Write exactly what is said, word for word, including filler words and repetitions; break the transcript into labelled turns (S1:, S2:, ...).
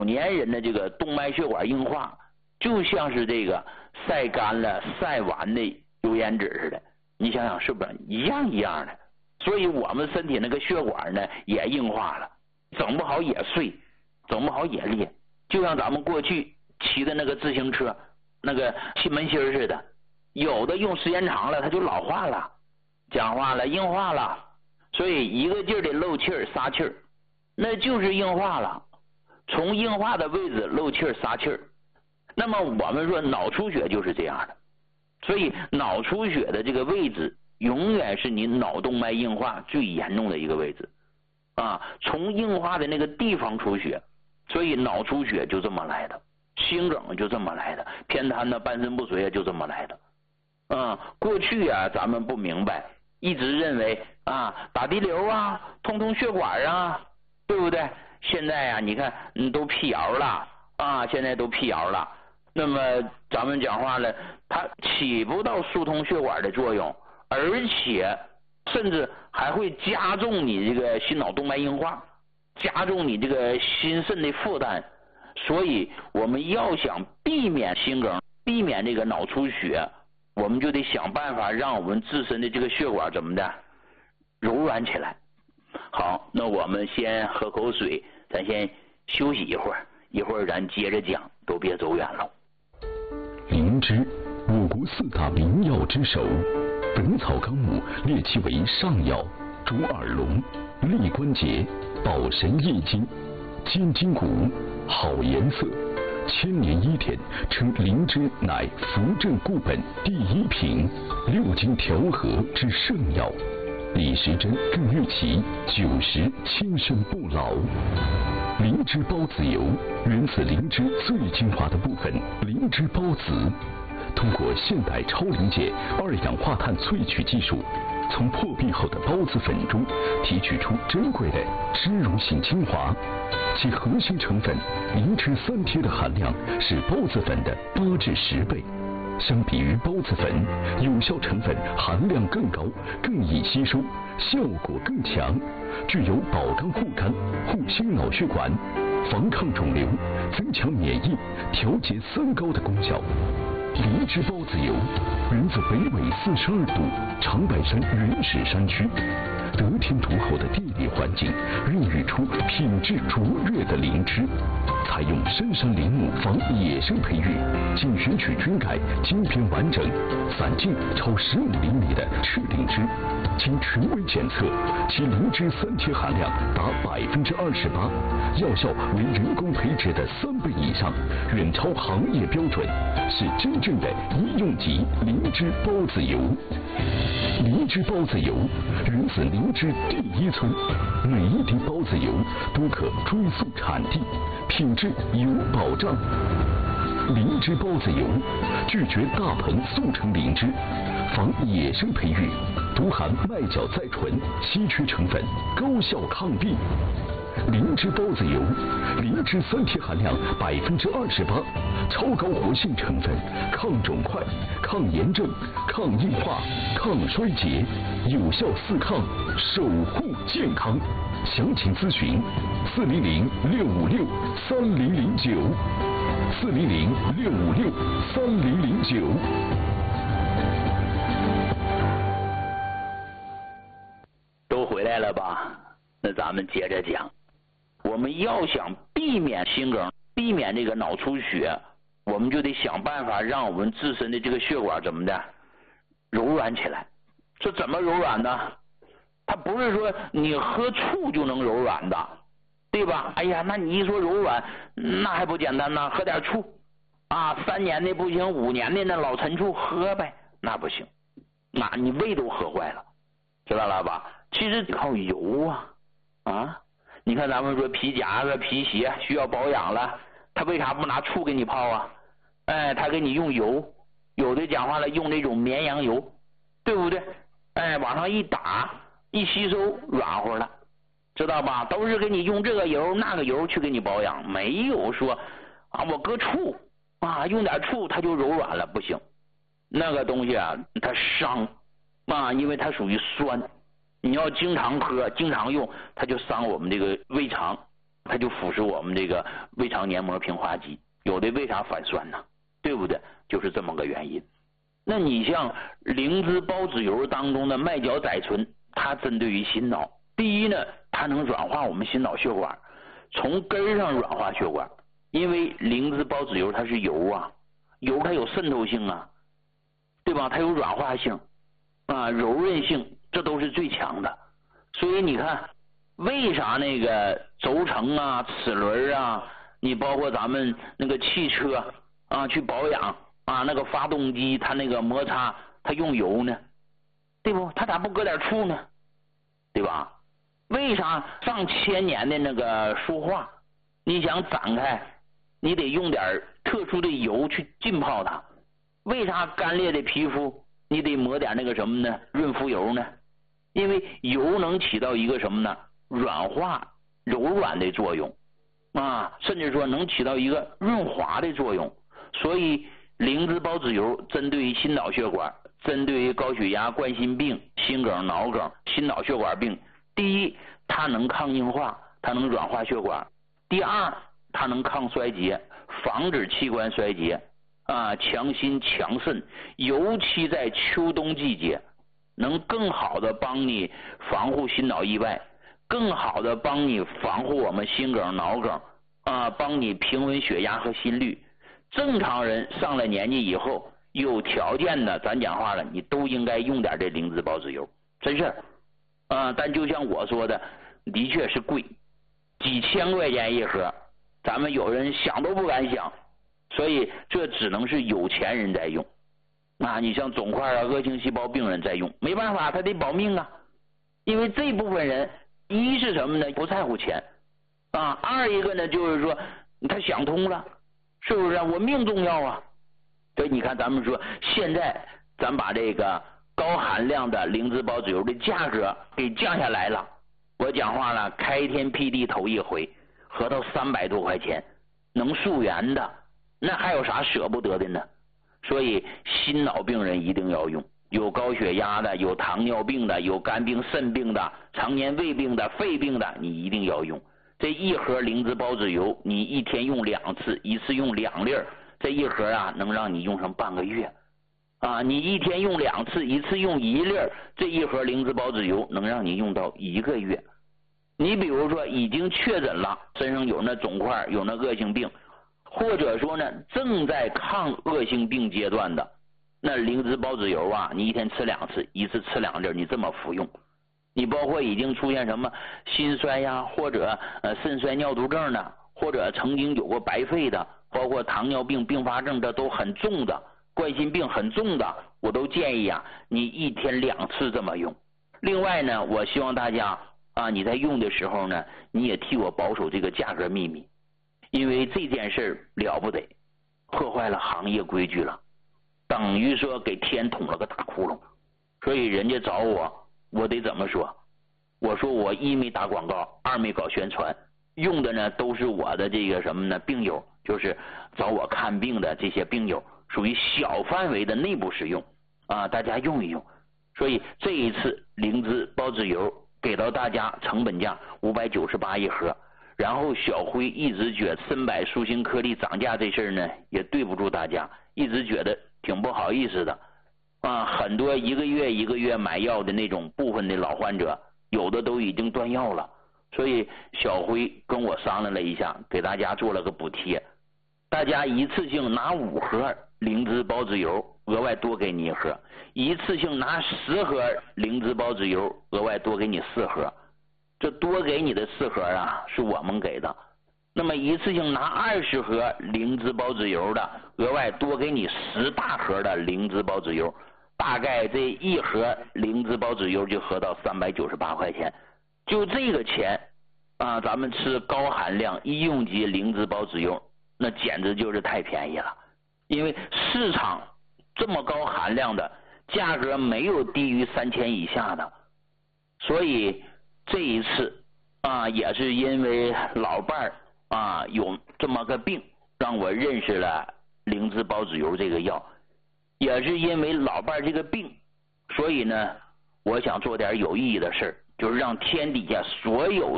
S1: 年人的这个动脉血管硬化，就像是这个晒干了、晒完的油烟纸似的，你想想是不是一样一样的？所以我们身体那个血管呢也硬化了，整不好也碎，整不好也裂，就像咱们过去骑的那个自行车，那个气门芯似的，有的用时间长了它就老化了、僵化了、硬化了，所以一个劲儿的漏气儿、撒气儿，那就是硬化了。从硬化的位置漏气儿、撒气儿。那么我们说脑出血就是这样的，所以脑出血的这个位置永远是你脑动脉硬化最严重的一个位置啊。从硬化的那个地方出血，所以脑出血就这么来的，心梗就这么来的，偏瘫的半身不遂就这么来的。啊，过去啊咱们不明白，一直认为啊打滴流啊，通通血管啊，对不对？现在啊你看嗯都辟谣了啊，现在都辟谣了。那么咱们讲话了，它起不到疏通血管的作用，而且甚至还会加重你这个心脑动脉硬化，加重你这个心肾的负担。所以我们要想避免心梗，避免这个脑出血，我们就得想办法让我们自身的这个血管怎么的柔软起来。好，那我们先喝口水，咱先休息一会儿，一会儿咱接着讲，都别走远了。
S2: 灵芝，我国四大名药之首，《本草纲目》列其为上药，主耳聋、利关节、保神益精、坚筋骨，好颜色。千年医典称灵芝乃扶正固本第一品，六经调和之圣药。李时珍更誉其九十轻身不老。灵芝孢子油源自灵芝最精华的部分灵芝孢子，通过现代超临界二氧化碳萃取技术，从破壁后的孢子粉中提取出珍贵的脂溶性精华，其核心成分灵芝三萜的含量是孢子粉的八至十倍。相比于孢子粉，有效成分含量更高，更易吸收，效果更强，具有保肝护肝、护心脑血管、防抗肿瘤、增强免疫、调节三高的功效。灵芝孢子油源自北纬四十二度长白山原始山区，得天独厚的地理环境孕育出品质卓越的灵芝。采用深山林木防野生培育，仅选取菌盖茎片完整、散径超十五厘米的赤灵芝，经权威检测，其灵芝三萜含量达百分之二十八，药效为人工培植的三倍以上，远超行业标准，是真正的医用级灵芝孢子油。灵芝孢子油源自灵芝第一村，每一滴孢子油都可追溯产地，品质有保障。灵芝孢子油拒绝大棚速成灵芝，防野生培育，独含麦角甾醇稀缺成分，高效抗病。灵芝孢子油，灵芝三萜含量百分之二十八，超高活性成分，抗肿块、抗炎症、抗硬化、抗衰竭，有效四抗，守护健康。详情咨询四零零六五六三零零九，四零零六五六三零零九。
S1: 都回来了吧？那咱们接着讲。我们要想避免心梗，避免这个脑出血，我们就得想办法让我们自身的这个血管怎么的柔软起来。这怎么柔软呢？它不是说你喝醋就能柔软的，对吧？哎呀，那你一说柔软，那还不简单呢？喝点醋啊，三年的不行，五年的那老陈醋喝呗，那不行，那你胃都喝坏了，知道了吧？其实靠油啊啊！你看咱们说皮夹子、皮鞋需要保养了，他为啥不拿醋给你泡啊？哎，他给你用油，有的讲话了用那种绵羊油，对不对？哎，往上一打，一吸收软和了，知道吧？都是给你用这个油那个油去给你保养，没有说啊我搁醋啊用点醋它就柔软了，不行，那个东西啊它伤啊，因为它属于酸。你要经常喝经常用，它就伤我们这个胃肠， 它就腐蚀我们这个胃肠黏膜平滑肌，有的为啥反酸呢？对不对？就是这么个原因。那你像灵芝孢子油当中的麦角甾醇，它针对于心脑，第一呢，它能软化我们心脑血管，从根上软化血管，因为灵芝孢子油它是油啊，油它有渗透性啊，对吧？它有软化性啊，柔韧性，这都是最强的。所以你看，为啥那个轴承啊、齿轮啊，你包括咱们那个汽车啊去保养啊，那个发动机它那个摩擦，它用油呢？对不？它咋不搁点醋呢？对吧？为啥上千年的那个书画，你想展开，你得用点特殊的油去浸泡它？为啥干裂的皮肤，你得抹点那个什么呢？润肤油呢？因为油能起到一个什么呢？软化、柔软的作用啊，甚至说能起到一个润滑的作用。所以灵芝孢子油针对于心脑血管，针对于高血压、冠心病、心梗、脑梗、心脑血管病，第一，它能抗硬化，它能软化血管；第二，它能抗衰竭，防止器官衰竭啊，强心强肾，尤其在秋冬季节，能更好的帮你防护心脑意外，更好的帮你防护我们心梗、脑梗啊，帮你平稳血压和心率。正常人上了年纪以后，有条件的，咱讲话了，你都应该用点这灵芝孢子油，真是啊。但就像我说的，的确是贵，几千块钱一盒，咱们有人想都不敢想，所以这只能是有钱人在用啊。你像肿块啊、恶性细胞病人在用，没办法，他得保命啊。因为这部分人，一是什么呢？不在乎钱啊；二一个呢，就是说他想通了，是不是啊？我命重要啊。所以你看，咱们说现在咱把这个高含量的灵芝孢子油的价格给降下来了，我讲话了，开天辟地头一回，合到三百多块钱，能溯源的，那还有啥舍不得的呢？所以心脑病人一定要用，有高血压的，有糖尿病的，有肝病、肾病的，常年胃病的、肺病的，你一定要用。这一盒灵芝孢子油，你一天用两次，一次用两粒儿，这一盒啊能让你用上半个月啊！你一天用两次，一次用一粒儿，这一盒灵芝孢子油能让你用到一个月。你比如说已经确诊了，身上有那肿块，有那恶性病，或者说呢正在抗恶性病阶段的，那灵芝孢子油啊，你一天吃两次，一次吃两粒，你这么服用。你包括已经出现什么心衰呀，或者呃肾衰尿毒症的，或者曾经有过白肺的，包括糖尿病并发症这都很重的，冠心病很重的，我都建议啊，你一天两次这么用。另外呢，我希望大家啊，你在用的时候呢，你也替我保守这个价格秘密，因为这件事了不得，破坏了行业规矩了，等于说给天捅了个大窟窿。所以人家找我，我得怎么说？我说我一没打广告，二没搞宣传，用的呢都是我的这个什么呢病友，就是找我看病的这些病友，属于小范围的内部使用啊，大家用一用。所以这一次灵芝孢子油给到大家成本价五百九十八一盒，然后小辉一直觉得参柏舒心颗粒涨价这事儿呢也对不住大家，一直觉得挺不好意思的啊，很多一个月一个月买药的那种部分的老患者，有的都已经断药了，所以小辉跟我商量了一下，给大家做了个补贴，大家一次性拿五盒灵芝孢子油，额外多给你一盒；一次性拿十盒灵芝孢子油，额外多给你四盒。这多给你的四盒啊，是我们给的。那么一次性拿二十盒灵芝孢子油的，额外多给你十大盒的灵芝孢子油。大概这一盒灵芝孢子油就合到三百九十八块钱，就这个钱啊，咱们吃高含量医用级灵芝孢子油，那简直就是太便宜了。因为市场这么高含量的价格没有低于三千以下的，所以这一次啊，也是因为老伴儿啊有这么个病，让我认识了灵芝孢子油这个药。也是因为老伴这个病，所以呢，我想做点有意义的事儿，就是让天底下所有